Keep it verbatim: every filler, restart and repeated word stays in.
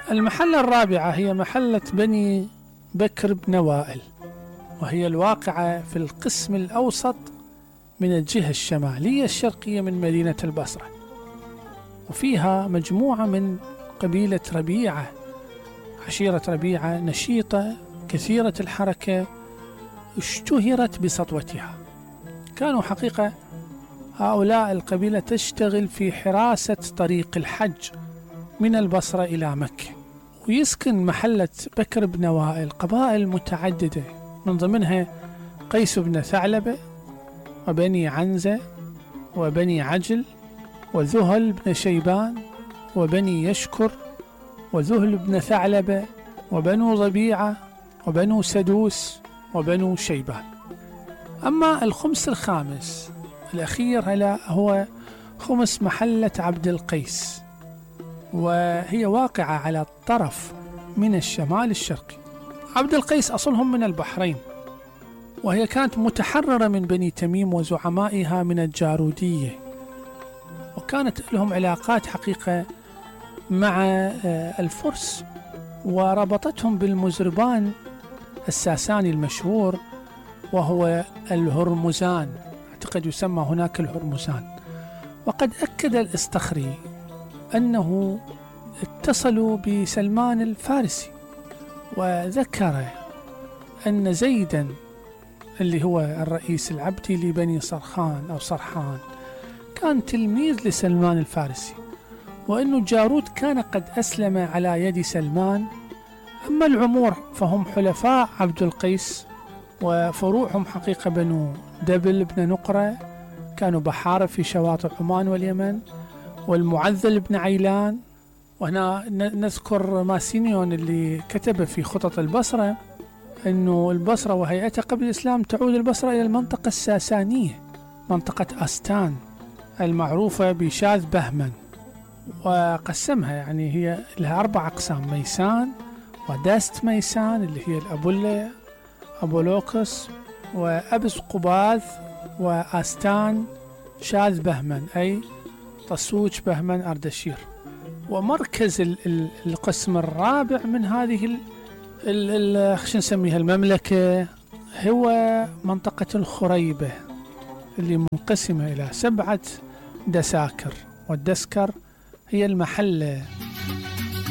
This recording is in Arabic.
المحلة الرابعة هي محلة بني بكر بن وائل، وهي الواقعة في القسم الأوسط من الجهة الشمالية الشرقية من مدينة البصرة، وفيها مجموعة من قبيلة ربيعة، عشيرة ربيعة نشيطة كثيرة الحركة، اشتهرت بسطوتها. كانوا حقيقة هؤلاء القبيلة تشتغل في حراسة طريق الحج من البصرة إلى مكة. ويسكن محلة بكر بن وائل قبائل متعددة، من ضمنها قيس بن ثعلبة وبني عنزة وبني عجل وذهل بن شيبان وبني يشكر وذهل بن ثعلبة وبنو ضبيعة وبنو سدوس وبنو شيبان. أما الخمس الخامس الأخير هلا هو خمس محلة عبد القيس، وهي واقعة على الطرف من الشمال الشرقي. عبد القيس أصلهم من البحرين، وهي كانت متحررة من بني تميم وزعمائها من الجارودية، وكانت لهم علاقات حقيقة مع الفرس، وربطتهم بالمزربان الساساني المشهور وهو الهرمزان، أعتقد يسمى هناك الهرمزان. وقد أكد الإصطخري أنه اتصلوا بسلمان الفارسي، وذكر أن زيدا اللي هو الرئيس العبدي لبني صرخان أو صرحان كان تلميذ لسلمان الفارسي، وأن جارود كان قد أسلم على يد سلمان. أما العمور فهم حلفاء عبد القيس، وفروعهم حقيقة بنو دبل بن نقرة كانوا بحارة في شواطئ عمان واليمن، والمعذل بن عيلان. وهنا نذكر ماسينيون اللي كتب في خطط البصرة أنه البصرة وهيئتها قبل الإسلام تعود البصرة إلى المنطقة الساسانية، منطقة أستان المعروفة بشاذ بهمن، وقسمها يعني هي لها أربع أقسام: ميسان ودست ميسان اللي هي الأبولة أبولوكس وأبس قباذ وأستان شاذ بهمن أي طسوج بهمن أردشير. ومركز القسم الرابع من هذه ال ال خش نسميها المملكة هو منطقة الخريبة، اللي منقسمة إلى سبعة دساكر، والدسكر هي المحلة